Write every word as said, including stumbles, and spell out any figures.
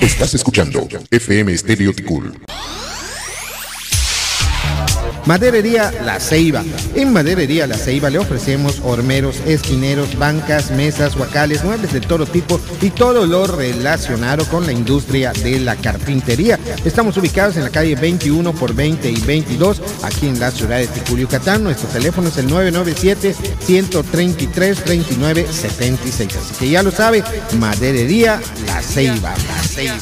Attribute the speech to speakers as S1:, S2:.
S1: Estás escuchando F M Stereo Ticul.
S2: Maderería La Ceiba. En Maderería La Ceiba le ofrecemos hormeros, esquineros, bancas, mesas, huacales, muebles de todo tipo y todo lo relacionado con la industria de la carpintería. Estamos ubicados en la calle veintiuno por veinte y veintidós, aquí en la ciudad de Ticul, Yucatán. Nuestro teléfono es el nueve nueve siete, uno tres tres, tres nueve siete seis. Así que ya lo sabe, Maderería La Ceiba. La Ceiba.